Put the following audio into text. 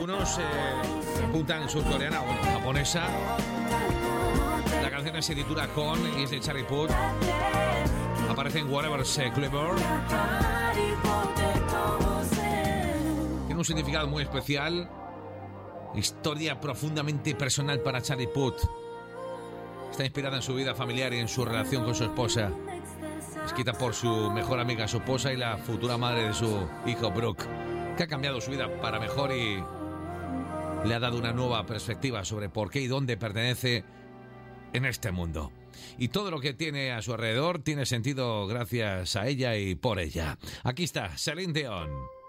algunos apuntan surcoreana o japonesa. La canción se titula Con y es de Charlie Puth. Aparece en Whatever's Clever. Tiene un significado muy especial. Historia profundamente personal para Charlie Puth. Está inspirada en su vida familiar y en su relación con su esposa. Escrita por su mejor amiga, su esposa y la futura madre de su hijo Brooke, que ha cambiado su vida para mejor y le ha dado una nueva perspectiva sobre por qué y dónde pertenece en este mundo. Y todo lo que tiene a su alrededor tiene sentido gracias a ella y por ella. Aquí está Celine Dion.